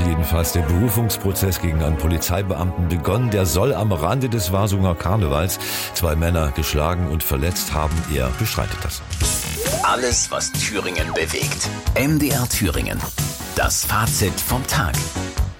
jedenfalls der Berufungsprozess gegen einen Polizeibeamten begonnen. Der soll am Rande des Warsunger Karnevals 2 Männer geschlagen und verletzt haben. Er bestreitet das. Alles, was Thüringen bewegt. MDR Thüringen. Das Fazit vom Tag.